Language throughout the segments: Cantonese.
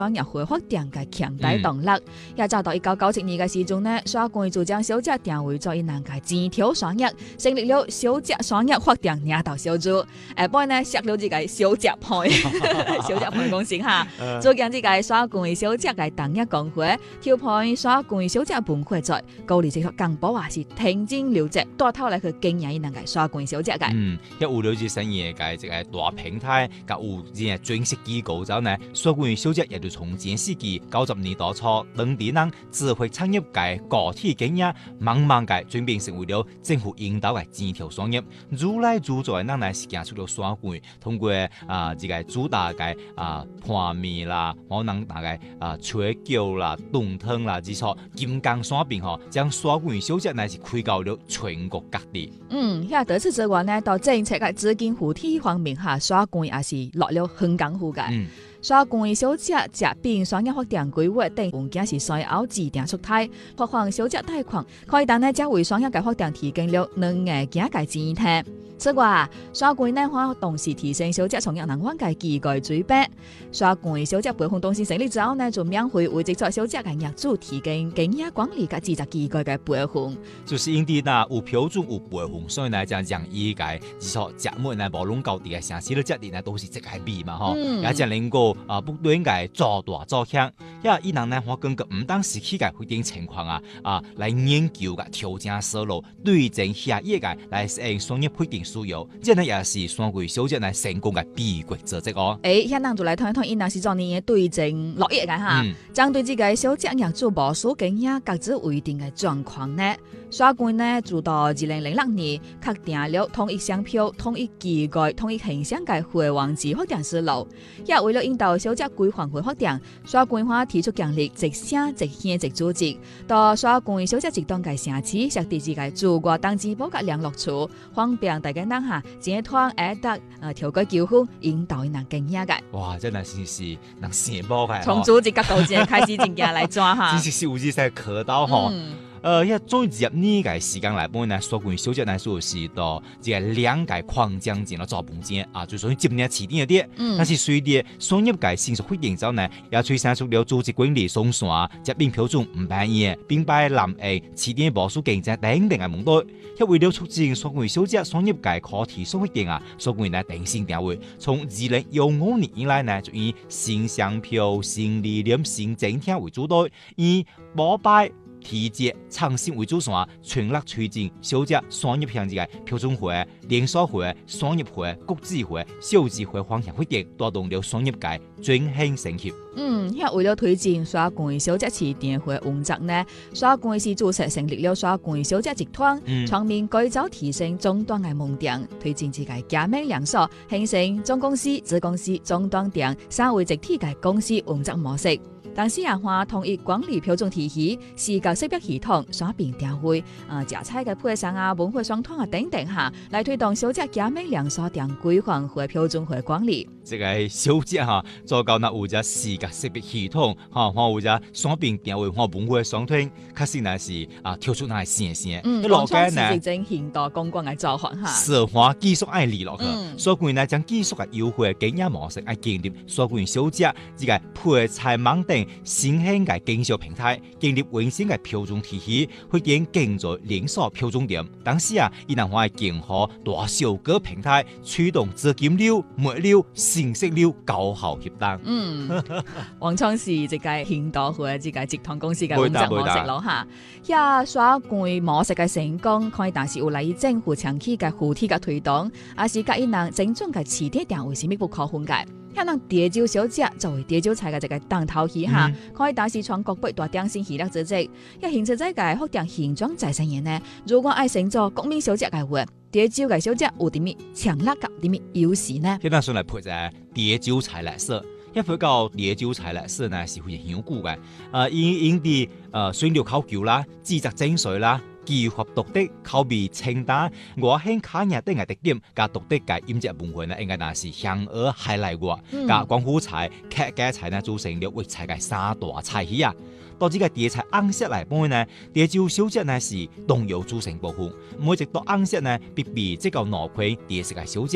商业会发展嘅强大动力。也早到1997年嘅時鐘呢，沙官就將小姐定位做一難嘅枝條商業，成立了小姐商業發展領導小組。不過呢，設了這個小姐派小姐派公司哈，組建這個沙官小姐嘅同業工會，調配沙官小姐文化在，鼓勵這個幹部是聽進留職，帶頭來去經營一難嘅沙官小姐嘅。 一有了這生意嘅這個大平台，甲有這個專業機構之後呢，沙官小姐也就從前世紀90年代初，當地人智慧產業界個體經驗，慢慢嘅轉變成為了政府引導嘅枝條商業。愈來愈多嘅人呢是行出了沙官，通過這個主打嘅盤麵啦，可能大概炊餃啦、燉湯啦之錯，金剛山邊吼，將沙官小姐呢是開到了全國各地。 除此之外呢，到政策嘅資金扶貼方面下，沙官也是落了很功夫嘅。沙官小姐疾病商業發展規劃等文件是隨後指定出台，發放小姐貸款，可以等呢，將為商業嘅發展提供了兩個價嘅資產。此外，沙官呢活動是提升小姐從業人員嘅機構水平。沙官小姐培訓中心成立之後呢，就免費為這個小姐嘅業主提供經驗管理嘅資質機構嘅培訓。 就是因地呢有標準有培訓，所以呢將依個至少節目呢無論到底嘅城市的節日呢都是這個味嘛吼，也將能夠不斷嘅做大做強。也伊人呢我根據唔當時期嘅發展情況來研究嘅調整思路，對症下藥嘅來適應商業發展需要，這呢也是沙官小姐呢成功嘅秘訣之一哦。 現人就來談一談，伊人是做呢對症落藥嘅哈，針對這個小姐業主無數經驗各自為定嘅狀況呢，沙官呢就到2006年確定了統一商標、統一機構、統一形象嘅會網址發展思路，也為了引導小姐規範化發展，沙官話提出強力直省直縣直組織，到沙官小姐直當嘅城市設置這個駐外登記簿嘅聯絡處，方便大家人下集團下達調解糾紛，引導人經驗嘅。 哇，真係是能羨慕嘅。 從組織角度先開始正經來抓哈， 真是有啲使可到吼。因為最入呢個時間嚟講呢，沙官小姐呢就是到這個兩個框架前咯做半間就屬於接呢起點啲。但是隨着商業界成熟發展之後呢，也催生出了組織管理鬆散、疾病標準唔變嘢、並擺藍印、起點無數競爭等等嘅問題。因為了促進沙官小姐商業界可提速發展沙官呢定性定位，從2015年以來呢，就以新商標、新理念、新政策為主導，以膜拜體節創新為主線，全力推進小姐商業向這個標準化、連鎖化、商業化、國際化、數字化方向發展，帶動了商業界轉型升級。 為了推進沙官小姐市電會運作呢，沙官是組織成立了沙官小姐集團，全面改造提升終端嘅門店，推進這個加盟連鎖，形成總公司、子公司、終端店三位一體嘅公司運作模式。當時也話統一管理標準體系、視覺識別系統、雙邊調會、食材嘅配送文化雙團等等下，來推動小姐加盟連鎖店規範化標準化管理。 這個小姐做到那有隻視覺識別系統，有隻雙邊調會和文化雙團，確實呢是跳出那線線。 當初是正現代公關嘅做法奢華技術愛理落去，所以呢將技術嘅優惠經驗模式愛建立沙官小姐這個配菜網等新興嘅經銷平台，建立完善嘅標準體系，發展競在連鎖標準店。當時伊能話結合大小各平台，驅動資金流、物流、信息流高效協當。 王創是這個現代化這個集團公司嘅運作模式咯嚇。也沙官模式嘅成功，可以但是有來政府長期嘅扶持嘅推動，也是甲伊人整種嘅起點定位是密不可分嘅。可能蝶椒小姐作為蝶椒菜嘅這個當頭戲下，可以但是全國北大點心系列之職，一形成這個發展形狀再生嘢呢。如果愛成做國民小姐嘅話，蝶椒嘅小姐有啲咩強力及啲咩優勢呢？ 一旦上來配在蝶椒菜來說，一回到蝶椒菜來說呢，是會香菇嘅。因啲選料考究啦，製作精髓啦。技術獨特、口味清淡、外形卡牙等嘅特點，加獨特嘅飲食文化呢，應該那是香而海內外，加廣府菜、客家菜呢，組成了粵菜嘅三大菜系啊。到這個碟菜紅色嚟講呢，蝶椒小姐呢是動搖組成部分，每一道紅色呢，必備這個腦殼碟色嘅小姐。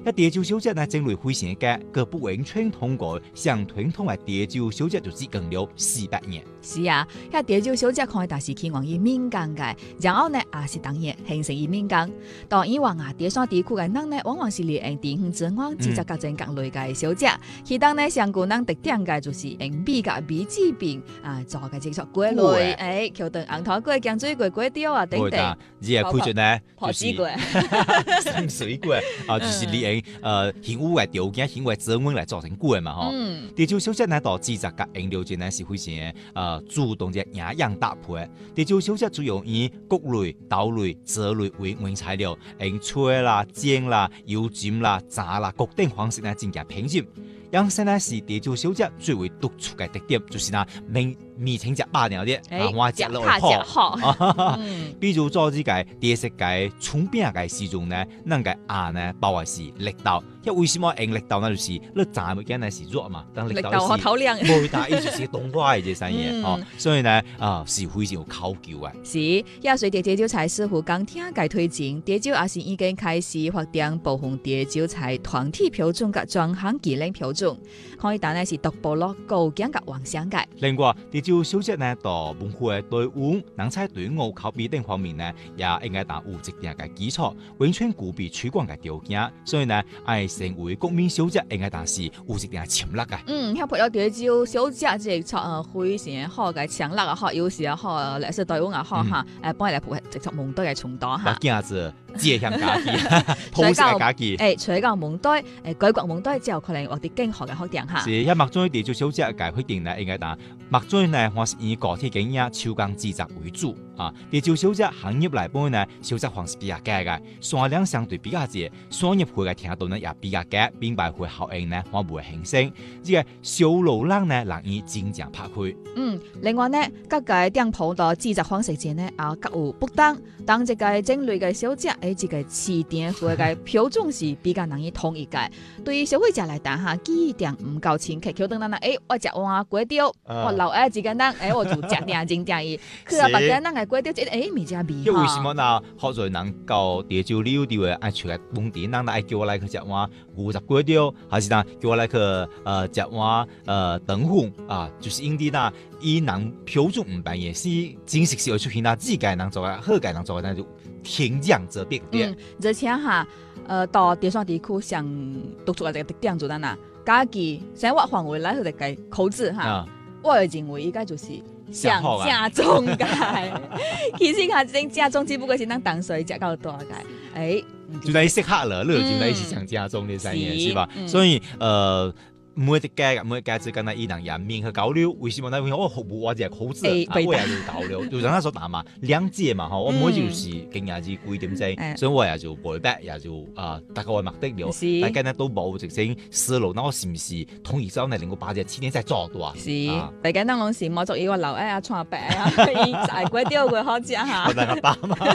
一地州小姐呢，正類非常嘅，各部完全通過相傳統嘅地州小姐就只更了400年。 是啊，一地州小姐看但是期望於民間嘅，然後呢也是當然形成於民間。當以往地山地區嘅人呢，往往是利用地方之外製作各種各類嘅小姐。其當呢上古人特點嘅就是用米嘅米製品做嘅製作粿類，橋頓紅桃粿、薑水粿、粿條啊等等。 而係配著呢， 就是生水粿就是利用現有嘅條件、現有嘅資源來做成粿嘛吼。地州小姐呢，到製作嘅原料件呢是非常主動嘅營養搭配。地州小姐主要以穀類、豆類、蔗類為原材料，用吹啦、煎啦、油煎啦、炸啦各種方式呢進行烹飪。養生呢是地州小姐最為突出嘅特點，就是呢面青隻巴鳥啲，我食落去好。比如做呢個地色嘅蔥餅嘅時鐘呢，咱個鴨呢包嘅是綠豆。因為什麼用綠豆呢？就是你炸物件呢是熱嘛，但綠豆好透亮， 冇大意就是凍化嘅這生意所以呢是非常有考究嘅。 是，也隨着地州菜師傅講聽嘅推薦，地州也是已經開始發展部分地州菜團體標準嘅專項技能標準，可以但係是獨步落高境嘅幻想嘅。 另外，地州小姐呢，到文化嘅隊伍、人才隊伍口碑等方面呢，也應該打有一定嘅基礎，完全具備推廣嘅條件。所以呢，成為國民小姐應該但是有一定嘅潛力嘅。 像配咗地州小姐即係非常好嘅潛力啊，好優勢啊，好歷史隊伍啊，好嚇幫你嚟配直接蒙隊嘅重檔嚇。 驚子借向家己，鋪設家己。 除咗蒙隊，改國蒙隊之後，可能獲得更好嘅發展嚇。 是，因為麥種地州小姐嘅決定呢，應該打麥種呢，我是以個體經驗、手工製作為主啊。地州小姐行業來講呢，小作方式比較簡嘅，數量相對比較少，商業會嘅聽到呢也比較簡，品牌會效應呢，我唔會形成。呢個小路人呢，難以真正拍開。 另外呢，各個店鋪嘅製作方式間呢，各有不同。當一個種類嘅小姐，這個市店會嘅標準是比較難以統一嘅。對於消費者嚟講嚇，記憶點唔夠清晰，橋等等我食碗粿條，我留一間單，我就食定真正意。佢話別間人嘅粿條，未食味。 因為什麼呢？學在人教地州旅遊地位，愛出來門店，人愛叫我來去食碗50粿條，還是呢叫我來去食碗腸粉啊？就是因啲呢，以人標準唔辦，也是真實是會出現啦。自己人做嘅，好嘅人做嘅，那就天壤之別啲。 而且嚇，到地山地區上獨出嚟嘅特點就係哪？家己生活範圍來佢哋嘅口子嚇，我認為應該就是上正宗嘅。其實嚇正正宗只不過是咱當水食到大嘅， 就在適合了，就在是上正宗嘅生意，是吧？所以每一家之間呢，伊人人面去交流，為什麼呢？因為我服務我隻口子，我也就交流，就讓他說打嘛，兩節嘛，我每就是經驗是幾點鐘，所以我也就背白，也就大概我目的了。大家呢都冇直情思路，那我是唔是統一之後呢，令我把隻7年再做到啊？ 是，大家當攏是冇做一個老愛創白啊，伊才貴啲會好食嚇。 我大家爸嘛。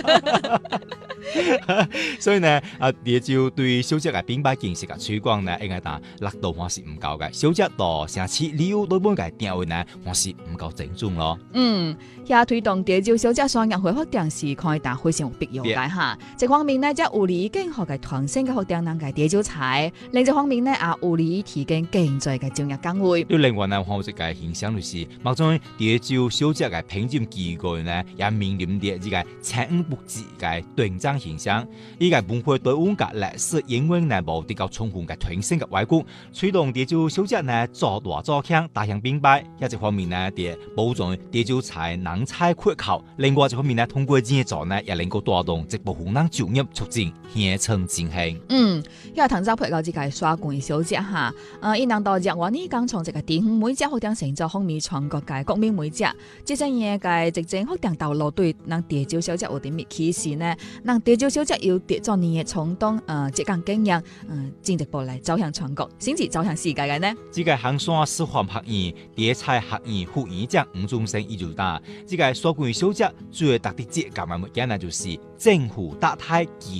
所以呢，地州對小姐嘅品牌建設嘅推廣呢，應該打力度還是唔夠嘅。小姐到城市旅遊對本嘅定位呢，還是唔夠正宗咯。 也推動地州小姐商業化發展是可以打非常有必要嘅嚇。這方面呢，即係有利更好嘅團成嘅發展人嘅地州菜；另一方面呢，有利提供經濟嘅就業崗位。 另外呢，我一個現象就是某種地州小姐嘅評鑑機構呢，也面臨啲呢個產不治嘅斷層現象。依個文化對我嘅歷史因為呢冇得到充分嘅傳承嘅外觀，推動地州小姐呢做大做強，大向品牌。一方面呢，啲保障地州菜人才缺口；另外一方面呢，通過這做呢，也能夠帶動一部分人就業，促進鄉村振興。 因為唐早配到這個刷罐小姐哈，伊能到日話呢講從這個地方每隻發展成就風靡全國嘅國民每隻，即係嘢嘅直正發展道路對人地州小姐有啲咩啟示呢？人地州小姐要跌咗年嘅衝動，這項經驗，進一步嚟走向全國，甚至走向世界嘅呢？ 這個衡山師範學院、地菜學院副院長吳宗生伊就答：這個刷罐小姐最特別嘅物件呢，就是政府搭台企業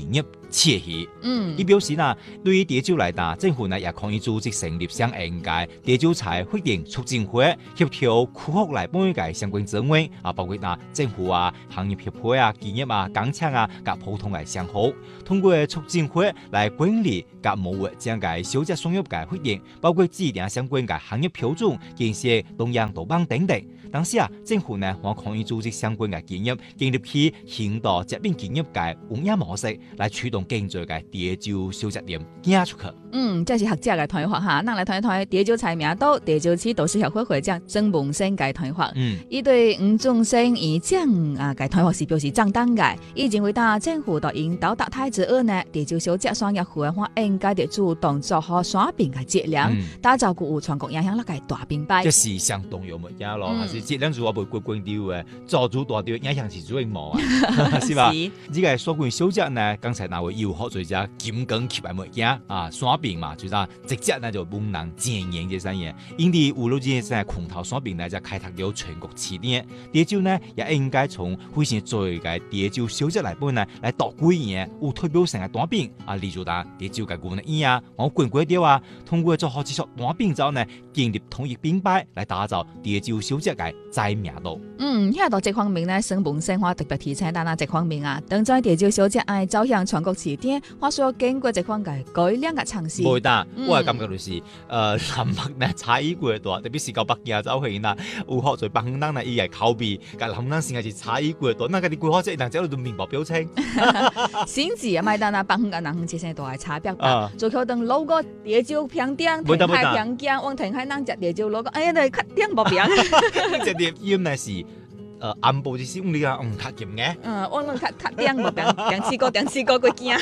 切去。伊表示呢，对于茶酒来打，政府呢也可以組織成立相應嘅茶酒材發展促進會，協調區域來幫佢相關資源包括政府行業協會企業工廠及普通嘅商戶，通過促進會來管理及模糊將嘅小隻商業嘅發展，包括制定相關嘅行業標準、建設東洋島邦等等。當時政府呢還可以組織相關嘅企業建立起現代疾病企業嘅運營模式，來驅動經濟嘅茶酒小食店行出去。 這是學者嘅睇法嚇，咱來睇睇茶酒材名刀茶酒市董事協會會長曾文生嘅睇法。伊對吳宗生以獎嘅睇法是表示正當嘅，伊認為政府在引導達態之後呢，茶酒小食商業會應該主動做好選品嘅質量，打造具有全國影響力嘅大品牌。 這是相當有物件咯，還是質量如果袂過關掉嘅，做主大掉影響是最冇是吧？呢個所謂小食呢，剛才那位有學做者金剛級嘅物件選品嘛，就是直接呢就不能檢驗這三樣。因為有了這些空頭選品呢，就開拓了全國起點。茶酒呢，也應該從非常做嘅茶酒小食來本呢，來度幾樣有代表性嘅單品例如茶酒嘅原料我滾過掉通過做好幾束單品之後呢，建立統一品牌來打造茶酒小食嘅知名度。 喺到這方面呢，省本省話特別提醒大家這方面當在茶酒小食愛走向全國起點，話說經過這方嘅改良嘅嘗試。 冇得，我係感覺就是南北呢差異過大，特別是到北京走去啦，有學在北京人呢伊係口味，但南南先係差異過大，那佢哋規劃即係能走到面部表情。 先至啊，麥當娜北京跟南京之間大嘅差別吧。做可能老個茶酒平點，停喺平間，往停喺南隻茶酒老個，哎呀，你較點冇平。 這啲鹽呢是。暗部就是用呢個較鹹嘅， 我諗較點冇平，兩次過過驚。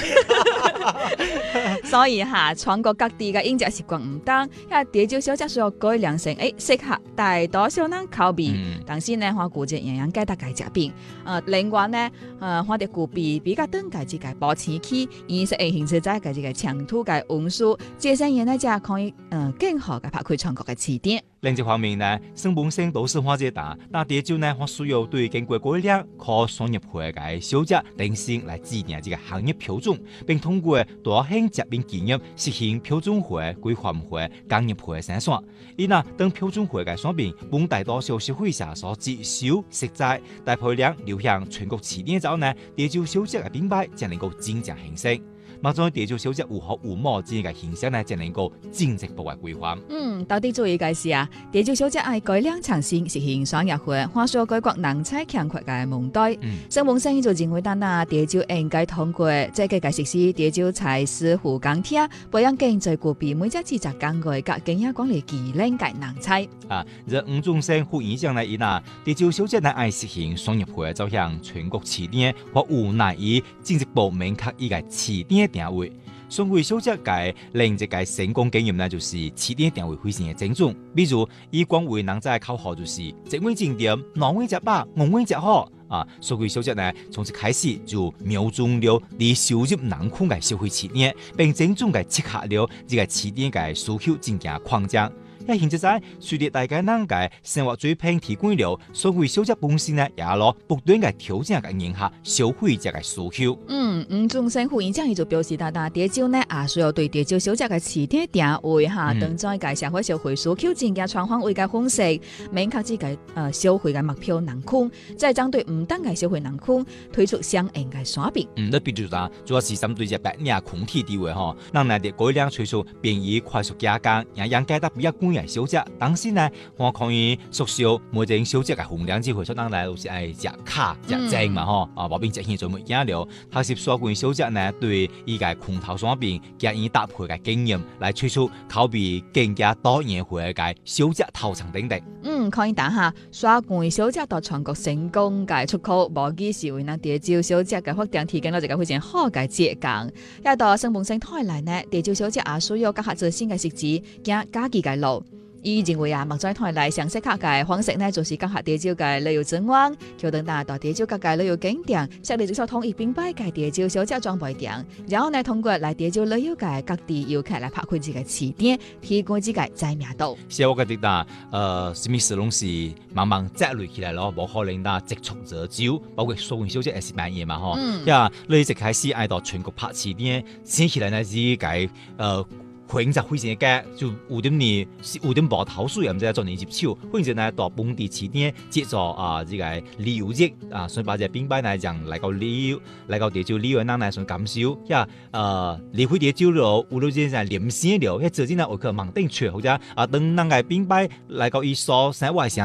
所以全國各地嘅飲食習慣唔同，茶酒小食需要改良成適合大多數人口味。但是呢，我估計營養價得嘅食品，另外呢，我哋具備比較等級嘅保鮮期，而是形成在嘅個長途嘅運輸，這些嘢呢就可以更好嘅發揮全國嘅起點。 另一方面呢，省本省都市化這大，但茶酒呢，我需要對經過改良、靠商業會嘅小食定性來制定這個行業標準，並通過大型疾病企業實行標準會、規範會、工業會生產。因等標準會嘅產品，本大多數消費者所接受實在，大批量流向全國起點之後呢，茶酒小食嘅品牌才能夠真正形成。馬上茶酒小食有好有冇之嘅形象呢，才能夠進一步嘅規劃。 到底注意嘅是茶酒小食愛改良創新，實行商業化，話說改國人才強國嘅夢代。省本省就認為茶酒應該通過這個實施茶酒材師傅鋼鐵，培養經濟具備每隻製作工藝及經驗管理技能嘅人才。 這吳宗生副院長呢，伊茶酒小食呢愛實行商業化，走向全國起點，或無奈以經濟部明確伊個起點定位。所謂小食界另一個成功經驗呢，就是起點定位非常嘅精準。比如以廣為人在口號就是一碗正點，兩碗食飽，五碗食好。所謂小食呢，從一開始就瞄準了離收入難困嘅消費起點，並精準嘅切合了這個起點嘅需求進行擴張。一現在隨着大家人嘅生活水平提高了，所謂小食本身呢，也攞不斷嘅調整嘅迎合消費者嘅需求。 吳宗生副院長伊就表示，茶酒呢需要對茶酒小食嘅起點定位當在嘅社會消費需求增加全方位嘅分析，明確自己消費嘅目標人群，再針對唔同嘅消費人群推出相應嘅產品。 你比如主要是針對隻白領群體地位讓人哋改良推出便宜快速加工，也應該得比較貴嘅小食。當時呢，我可以縮小每種小食嘅分量，只會出當來都是愛食卡食正嘛無變食現做物件了。學習所謂小食呢，對依個空頭產品加以搭配嘅經驗，來推出口味更加多元化嘅小食套餐等等。 可以打下所謂小食到全國成功嘅出口，無疑是為茶酒小食嘅發展提供咗一個非常好嘅捷徑。一到省本省台來呢，茶酒小食也需要結合最新嘅設置，加技嘅路。 伊認為目前台來詳細客嘅方式呢，就是結合地州嘅旅遊資源，橋等到地州各界旅遊景點，設立咗統一並擺嘅地州小姐裝備店，然後呢通過來地州旅遊嘅各地遊客來拍開自己詞典，提供自己知名度。 是我覺得什麼事攏是慢慢積累起來咯，無可能積蓄熱酒，包括所謂小姐也是買嘢嘛吼。你一開始愛到全國拍詞典，寫起來呢是個或者非常嘅，就有點無頭緒，又唔知做年接手，或者呢到本地詞典接咗這個旅遊業所以把這並擺來講來到地州旅遊人來算感受，離開地州了，有咗啲連線了，做啲呢我可盲定出，或者等人個並擺來到伊所生活上